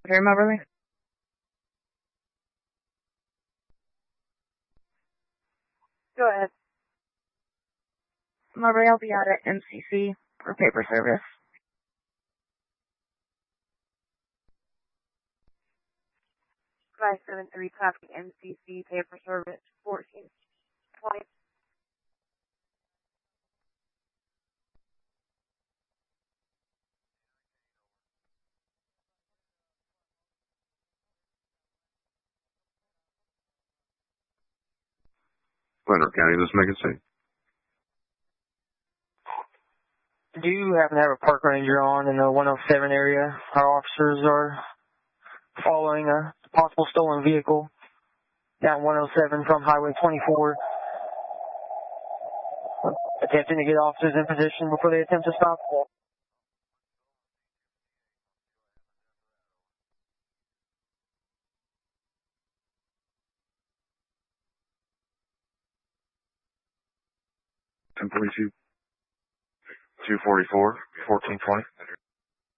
Secretary Moberly? Go ahead. Moberly, I'll be out at MCC for paper service. 573 copy MCC paper service 1420. Glenroe County, this is Megan C. Do you happen to have a park ranger on in the 107 area? Our officers are following a possible stolen vehicle down 107 from Highway 24, attempting to get officers in position before they attempt to stop. 1042, 244, 1420.